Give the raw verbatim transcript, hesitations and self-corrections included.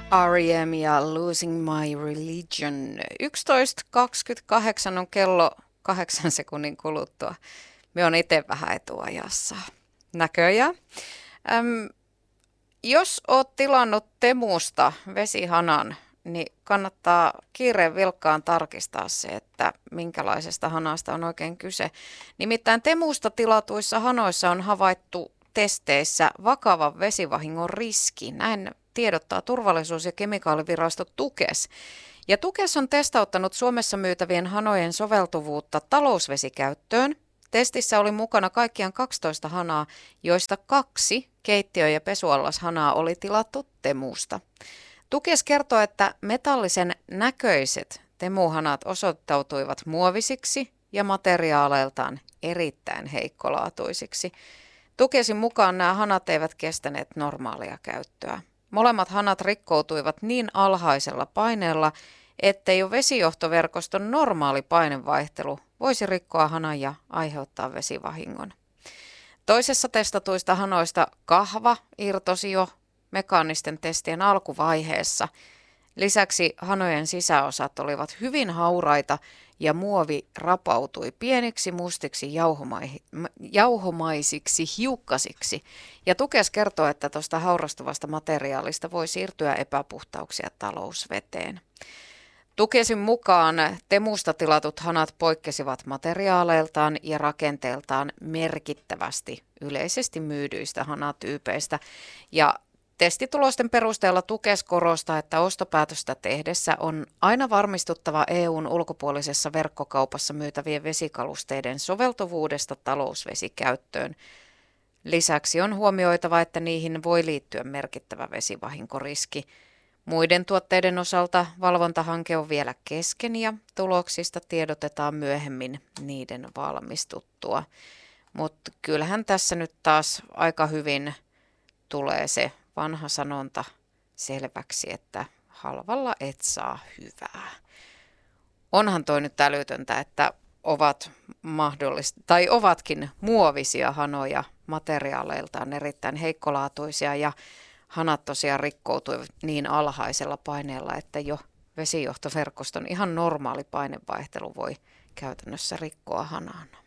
R E M ja Losing My Religion. yksitoista kaksikymmentäkahdeksan on kello kahdeksan sekunnin kuluttua. Me on itse vähän etuajassa. Näköjään. Äm, jos oot tilannut Temusta vesihanan, niin kannattaa kiireen vilkkaan tarkistaa se, että minkälaisesta hanasta on oikein kyse. Nimittäin Temusta tilatuissa hanoissa on havaittu testeissä vakavan vesivahingon riski. Näin tiedottaa turvallisuus- ja kemikaalivirasto Tukes. Ja Tukes on testauttanut Suomessa myytävien hanojen soveltuvuutta talousvesikäyttöön. Testissä oli mukana kaikkiaan kaksitoista hanaa, joista kaksi keittiö- ja pesuallashanaa oli tilattu Temusta. Tukes kertoo, että metallisen näköiset temuhanat osoittautuivat muovisiksi ja materiaaleiltaan erittäin heikkolaatuisiksi. Tukesin mukaan nämä hanat eivät kestäneet normaalia käyttöä. Molemmat hanat rikkoutuivat niin alhaisella paineella, ettei jo vesijohtoverkoston normaali painevaihtelu voisi rikkoa hanan ja aiheuttaa vesivahingon. Toisessa testatuista hanoista kahva irtosi jo mekaanisten testien alkuvaiheessa. Lisäksi hanojen sisäosat olivat hyvin hauraita ja muovi rapautui pieniksi mustiksi jauhomai- jauhomaisiksi hiukkasiksi. Ja Tukes kertoo, että tuosta haurastuvasta materiaalista voi siirtyä epäpuhtauksia talousveteen. Tukesin mukaan Temusta tilatut hanat poikkesivat materiaaleiltaan ja rakenteeltaan merkittävästi yleisesti myydyistä hanatyypeistä. Ja testitulosten perusteella Tukes korostaa, että ostopäätöstä tehdessä on aina varmistuttava E U:n ulkopuolisessa verkkokaupassa myytävien vesikalusteiden soveltuvuudesta talousvesikäyttöön. Lisäksi on huomioitava, että niihin voi liittyä merkittävä vesivahinkoriski. Muiden tuotteiden osalta valvontahanke on vielä kesken ja tuloksista tiedotetaan myöhemmin niiden valmistuttua. Mutta kyllähän tässä nyt taas aika hyvin tulee se vanha sanonta selväksi, että halvalla et saa hyvää. Onhan toi nyt älytöntä, että ovat mahdollista, tai ovatkin muovisia hanoja materiaaleiltaan erittäin heikkolaatuisia ja hanat tosiaan rikkoutuivat niin alhaisella paineella, että jo vesijohtoverkoston ihan normaali painevaihtelu voi käytännössä rikkoa hanan.